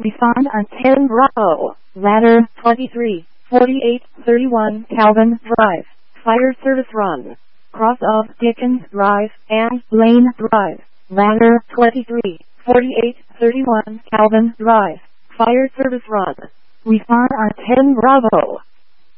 Refund on 10 Bravo, ladder 23, 4831 Calvin Drive, Fire Service Run, cross of Dickens Drive and Lane Drive, ladder 23, 4831 Calvin Drive, Fire Service Run. Refund on 10 Bravo.